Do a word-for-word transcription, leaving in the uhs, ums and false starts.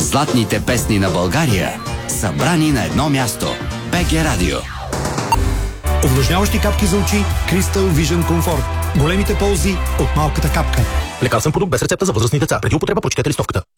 Златните песни на България, събрани на едно място. БГ Радио. Увлажняващи капки за очи Crystal Vision Comfort. Големите ползи от малката капка. Лекарствен продукт без рецепта за възрастни деца. Преди употреба прочетете листовката.